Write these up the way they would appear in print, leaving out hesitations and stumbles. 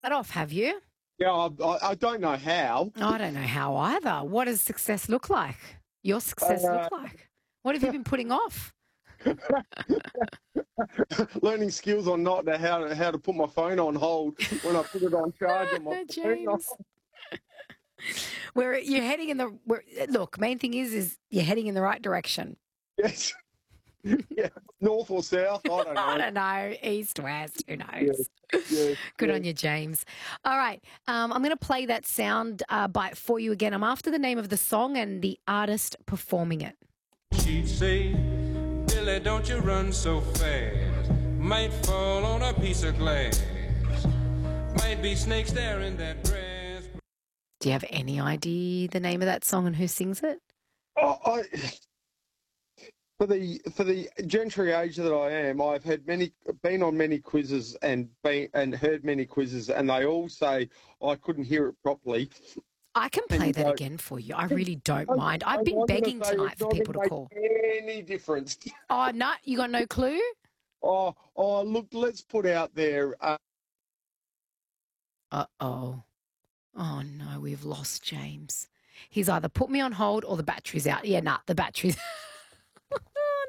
that off, have you? Yeah, I don't know how. I don't know how either. What does success look like? Your success Uh, look like? What have you been putting off? Learning skills on not to how to put my phone on hold when I put it on charge on my phone. James. Where you're heading in the look, main thing is you're heading in the right direction. Yes. Yeah. North or south? I don't know. I don't know. East, west, who knows? Yeah. Good on you, James. All right. I'm going to play that sound bite for you again. I'm after the name of the song and the artist performing it. She'd say, Billy, don't you run so fast. Might fall on a piece of glass. Might be snakes there in that grass. Do you have any idea the name of that song and who sings it? Oh, for the gentry age that I am, I've been on many quizzes and heard many quizzes, and they all say I couldn't hear it properly. I can play that again for you. I really don't mind. I've been begging tonight for people to call. Any difference? Oh, no, you got no clue? Oh, look, let's put out there. Uh-oh. Oh, no, we've lost James. He's either put me on hold or the battery's out. Yeah, the battery's... Oh,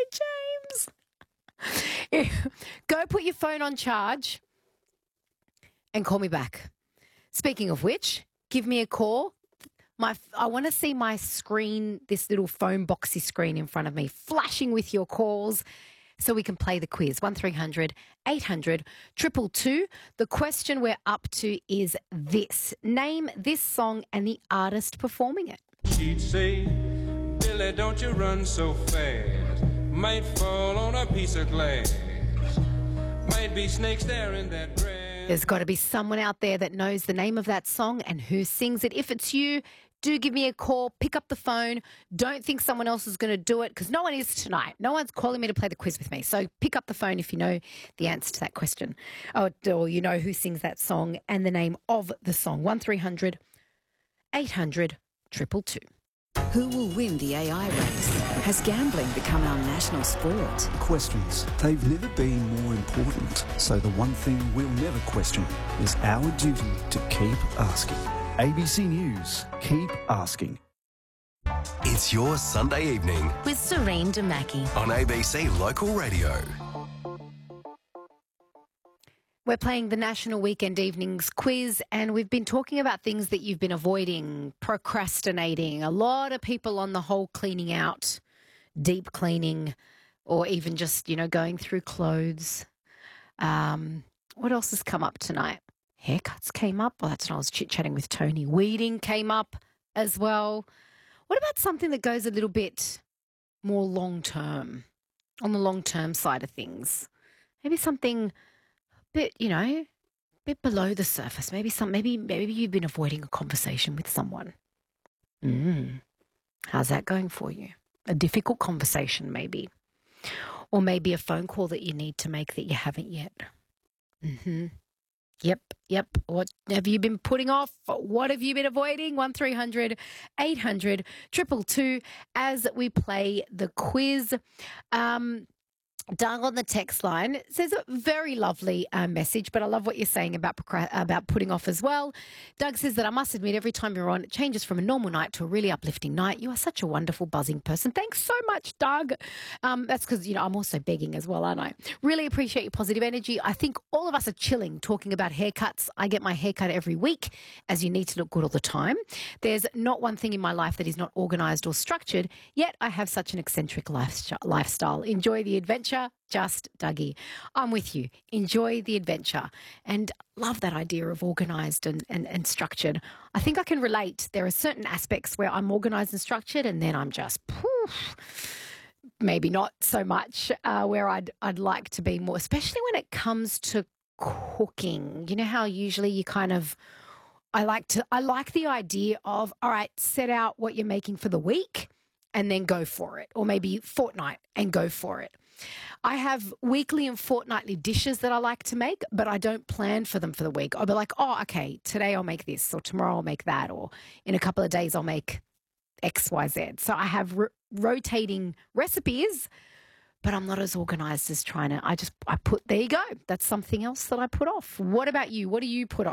no, James. Go put your phone on charge and call me back. Speaking of which, give me a call. I want to see my screen, this little phone boxy screen in front of me, flashing with your calls so we can play the quiz. 1300 800 222. The question we're up to is this. Name this song and the artist performing it. She'd say, Billy, don't you run so fast. Might fall on a piece of glass. Might be snakes there in that grass. There's got to be someone out there that knows the name of that song and who sings it. If it's you, do give me a call. Pick up the phone. Don't think someone else is going to do it because no one is tonight. No one's calling me to play the quiz with me. So pick up the phone if you know the answer to that question or you know who sings that song and the name of the song. 1300 800 222. Who will win the AI race? Has gambling become our national sport? Questions. They've never been more important. So the one thing we'll never question is our duty to keep asking. ABC News. Keep asking. It's your Sunday evening with Serene Demaki on ABC Local Radio. We're playing the National Weekend Evenings quiz, and we've been talking about things that you've been avoiding, procrastinating. A lot of people on the whole cleaning out, deep cleaning, or even just, going through clothes. What else has come up tonight? Haircuts came up. Well, that's when I was chit-chatting with Tony. Weeding came up as well. What about something that goes a little bit more long-term, on the long-term side of things? Maybe something bit below the surface. Maybe you've been avoiding a conversation with someone. How's that going for you? A difficult conversation, maybe. Or maybe a phone call that you need to make that you haven't yet. Yep. What have you been putting off? What have you been avoiding? 1300 800 222 as we play the quiz. Doug on the text line says a very lovely message, but I love what you're saying about putting off as well. Doug says that I must admit every time you're on, it changes from a normal night to a really uplifting night. You are such a wonderful, buzzing person. Thanks so much, Doug. That's because, I'm also begging as well, aren't I? Really appreciate your positive energy. I think all of us are chilling talking about haircuts. I get my haircut every week as you need to look good all the time. There's not one thing in my life that is not organised or structured, yet I have such an eccentric lifestyle. Enjoy the adventure. Just Dougie. I'm with you. Enjoy the adventure and love that idea of organised and structured. I think I can relate. There are certain aspects where I'm organised and structured and then I'm just maybe not so much where I'd like to be more, especially when it comes to cooking. You know how usually you I like the idea of, all right, set out what you're making for the week and then go for it, or maybe fortnight and go for it. I have weekly and fortnightly dishes that I like to make, but I don't plan for them for the week. I'll be like, oh, okay, today I'll make this, or tomorrow I'll make that, or in a couple of days I'll make X, Y, Z. So I have rotating recipes, but I'm not as organised as trying to. There you go. That's something else that I put off. What about you? What do you put off?